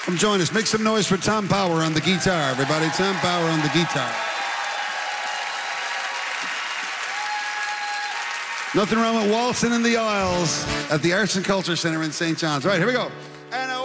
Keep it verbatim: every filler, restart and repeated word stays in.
Come join us. Make some noise for Tom Power on the guitar, everybody. Tom Power on the guitar. Nothing wrong with waltzing in the aisles at the Arts and Culture Centre in Saint John's. All right, here we go.